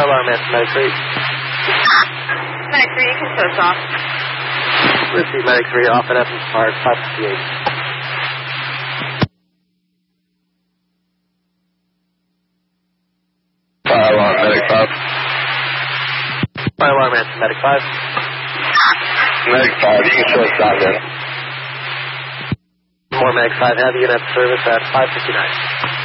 Fire alarm, man. Medic 3. Medic 3, you can show us off. Receive Medic 3 off at Evans Park, 558. Fire alarm, Medic 5. Fire alarm, man. Medic 5. Medic 5, you can show us shotgun. More Medic 5, have unit service at 559.